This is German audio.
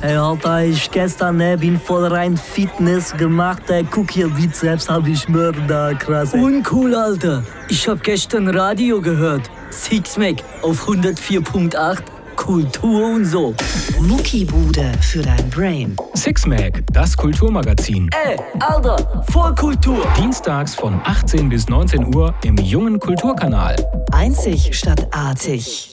Hey, Alter, ich gestern bin voll rein Fitness gemacht. Guck hier, Bizeps hab ich mörder krass. Uncool, Alter. Ich hab gestern Radio gehört. Sixpack auf 104.8. Kultur und so. Muckibude für dein Brain. Sixpack, das Kulturmagazin. Ey, Alter, voll Kultur. Dienstags von 18 bis 19 Uhr im Jungen Kulturkanal. Einzig statt artig.